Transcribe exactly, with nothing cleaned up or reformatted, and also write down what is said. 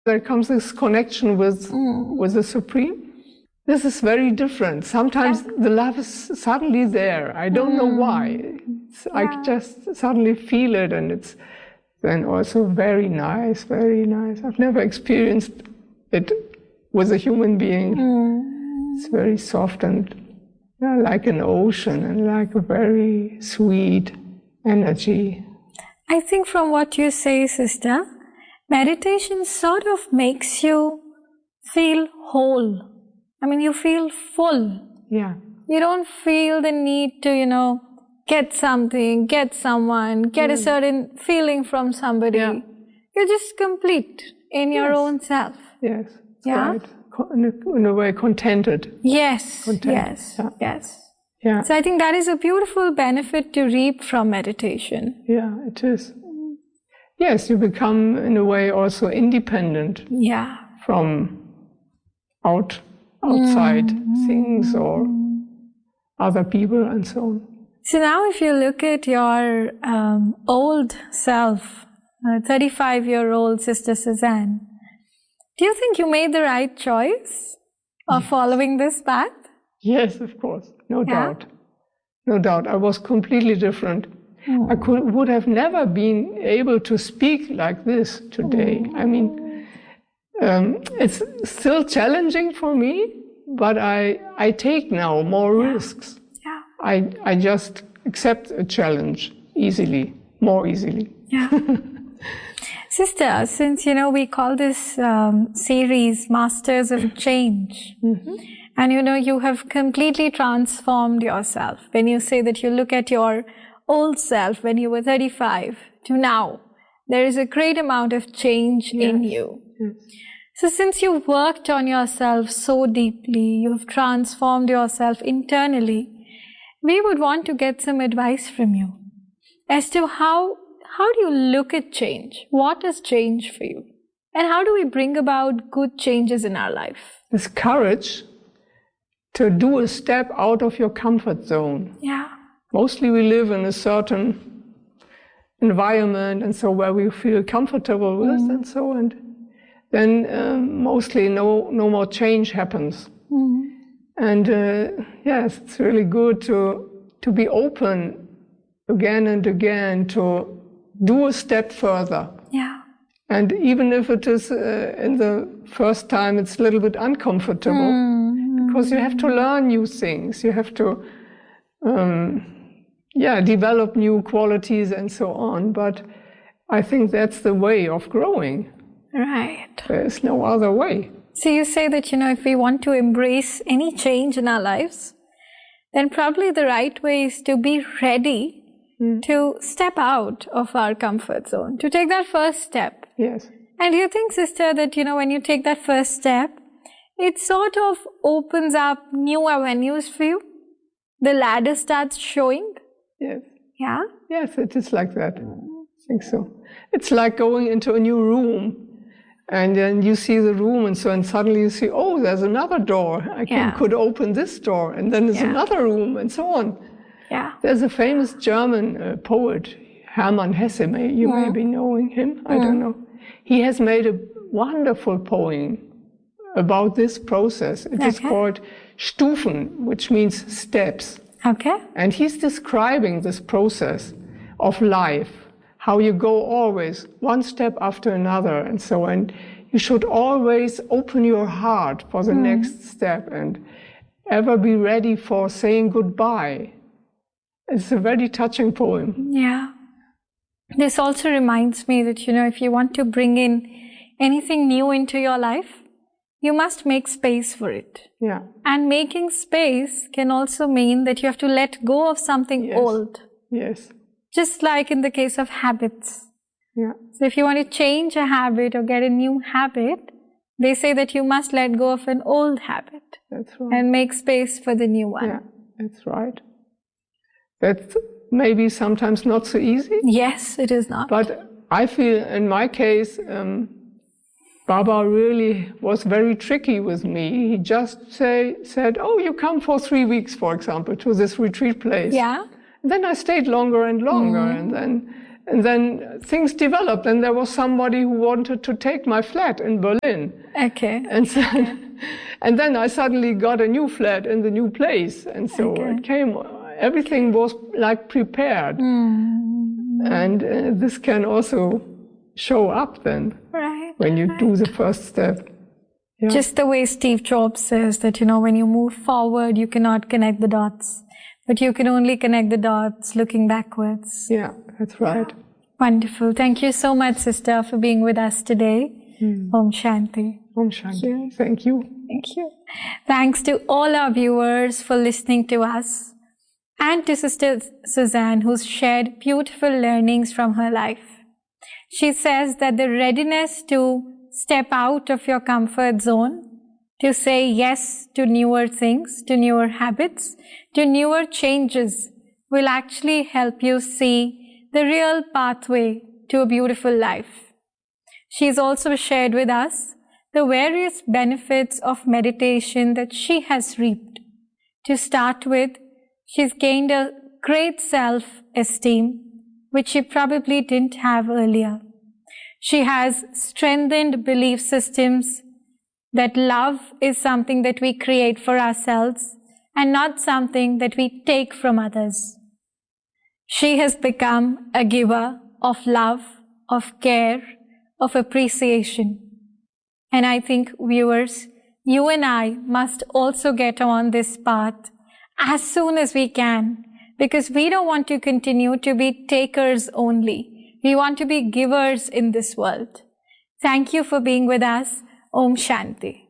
there comes this connection with, mm. with the Supreme. This is very different. Sometimes yeah. the love is suddenly there. I don't mm. know why. Yeah. I just suddenly feel it, and it's then also very nice, very nice. I've never experienced it with a human being. Mm. It's very soft and yeah, like an ocean and like a very sweet energy. I think from what you say, sister, meditation sort of makes you feel whole. I mean, you feel full. Yeah. You don't feel the need to, you know, get something, get someone, get mm. a certain feeling from somebody. Yeah. You're just complete in your yes. own self. Yes. Yeah. Right. In a, in a way, contented. Yes. Content. Yes. Yeah. Yes. Yeah. So I think that is a beautiful benefit to reap from meditation. Yeah, it is. Yes, you become in a way also independent. Yeah. From out outside mm. things or other people and so on. So now if you look at your um, old self, thirty-five-year-old Sister Suzanne, do you think you made the right choice of yes. following this path? Yes, of course. No yeah? doubt. No doubt. I was completely different. Mm. I could, would have never been able to speak like this today. Mm. I mean, um, it's still challenging for me, but I, I take now more yeah. risks. Yeah. I, I just accept a challenge easily, more easily. Yeah. Sister, since, you know, we call this um, series Masters of Change, mm-hmm. and, you know, you have completely transformed yourself. When you say that you look at your old self when you were thirty-five to now, there is a great amount of change yes. in you. Yes. So since you've worked on yourself so deeply, you've transformed yourself internally, we would want to get some advice from you as to how How do you look at change? What is change for you? And how do we bring about good changes in our life? This courage to do a step out of your comfort zone. Yeah. Mostly we live in a certain environment and so where we feel comfortable with mm. and so and then um, mostly no no more change happens. Mm. And uh, yes, it's really good to to be open again and again to do a step further. Yeah. And even if it is uh, in the first time, it's a little bit uncomfortable mm. because you have to learn new things. You have to, um, yeah, develop new qualities and so on. But I think that's the way of growing. Right. There's no other way. So you say that, you know, if we want to embrace any change in our lives, then probably the right way is to be ready to step out of our comfort zone, to take that first step. Yes. And do you think, sister, that, you know, when you take that first step, it sort of opens up new avenues for you? The ladder starts showing? Yes. Yeah? Yes, it is like that. I think so. It's like going into a new room, and then you see the room, and so and suddenly you see, oh, there's another door. I can, yeah. could open this door, and then there's yeah. another room, and so on. Yeah. There's a famous German uh, poet, Hermann Hesse, may, you mm. may be knowing him, I mm. don't know. He has made a wonderful poem about this process. It okay. is called Stufen, which means steps. Okay. And he's describing this process of life, how you go always one step after another and so on. You should always open your heart for the mm. next step and ever be ready for saying goodbye. It's a very touching poem. Yeah. This also reminds me that, you know, if you want to bring in anything new into your life, you must make space for it. Yeah. And making space can also mean that you have to let go of something yes. old. Yes. Just like in the case of habits. Yeah. So if you want to change a habit or get a new habit, they say that you must let go of an old habit. That's right. And make space for the new one. Yeah, that's right. That's maybe sometimes not so easy. Yes, it is not. But I feel in my case, um, Baba really was very tricky with me. He just say, said, oh, you come for three weeks, for example, to this retreat place. Yeah. And then I stayed longer and longer. Mm. And then and then things developed, and there was somebody who wanted to take my flat in Berlin. Okay. And so, okay. and then I suddenly got a new flat in the new place, and so okay. it came. Everything was like prepared, mm. and uh, this can also show up then right, when you right. do the first step. Yeah. Just the way Steve Jobs says that, you know, when you move forward, you cannot connect the dots, but you can only connect the dots looking backwards. Yeah, that's right. Wonderful. Thank you so much, sister, for being with us today. Mm. Om Shanti. Om Shanti. Thank you. Thank you. Thanks to all our viewers for listening to us, and to Sister Suzanne, who's shared beautiful learnings from her life. She says that the readiness to step out of your comfort zone, to say yes to newer things, to newer habits, to newer changes, will actually help you see the real pathway to a beautiful life. She's also shared with us the various benefits of meditation that she has reaped. To start with, she's gained a great self-esteem, which she probably didn't have earlier. She has strengthened belief systems that love is something that we create for ourselves and not something that we take from others. She has become a giver of love, of care, of appreciation. And I think, viewers, you and I must also get on this path as soon as we can, because we don't want to continue to be takers only. We want to be givers in this world. Thank you for being with us. Om Shanti.